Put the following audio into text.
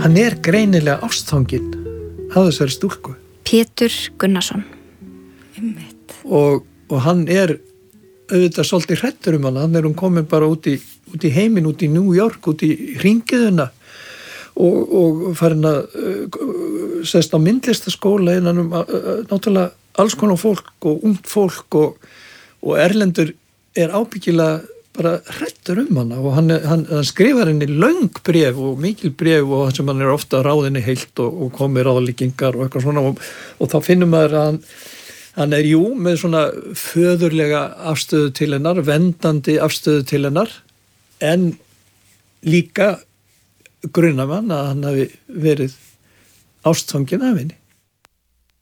hann greinilega ástfanginn af þessari stúlku. Pétur Gunnarsson. Og hann auðvitað svolítið hræddur hana, hann komin bara út í heiminn, út í New York, út í hringiðuna og farin að sest á myndlistaskóla innan náttúrulega alls konar fólk og ungt fólk og Erlendur ábyggilega bara hræddur hana og hann skrifar henni löng bréf og mikil bréf og sem hann ofta ráðinni heilt og komið ráðlíkingar og eitthvað svona og þá finnum maður að hann jú með svona föðurlega afstöðu til hennar, vendandi afstöðu til hennar, en líka grunar mann að hann hafi verið ástfanginn af henni.